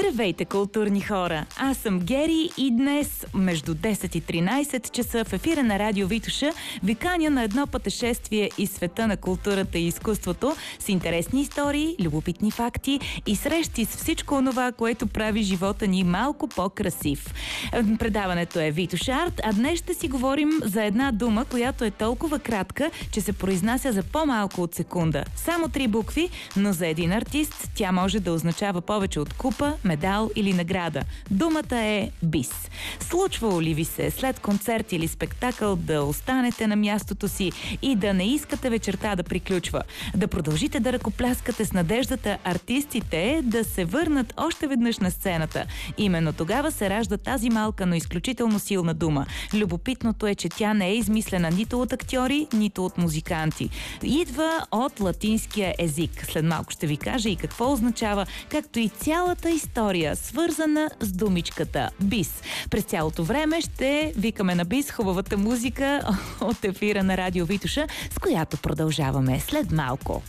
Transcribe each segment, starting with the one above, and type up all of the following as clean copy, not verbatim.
Здравейте, културни хора! Аз съм Гери и днес между 10 и 13 часа в ефира на Радио Витоша ви каня на едно пътешествие из света на културата и изкуството с интересни истории, любопитни факти и срещи с всичко онова, което прави живота ни малко по-красив. Предаването е Витош Арт, а днес ще си говорим за една дума, която е толкова кратка, че се произнася за по-малко от секунда. Само 3 букви, но за един артист тя може да означава повече от купа, медал или награда. Думата е бис. Случвало ли ви се след концерт или спектакъл да останете на мястото си и да не искате вечерта да приключва? Да продължите да ръкопляскате с надеждата артистите да се върнат още веднъж на сцената. Именно тогава се ражда тази малка, но изключително силна дума. Любопитното е, че тя не е измислена нито от актьори, нито от музиканти. Идва от латинския език. След малко ще ви кажа и какво означава, както и цялата история, свързана с думичката бис. През цялото време ще викаме на бис хубавата музика от ефира на Радио Витоша, с която продължаваме след малко.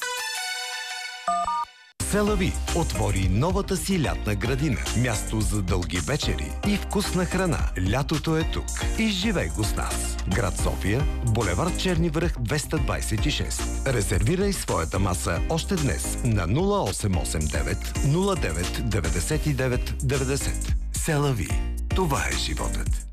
Селави отвори новата си лятна градина. Място за дълги вечери и вкусна храна. Лятото е тук. Изживей го с нас. Град София, булевард Черни връх 226. Резервирай своята маса още днес на 0889 09 99 90. Селави. Това е животът.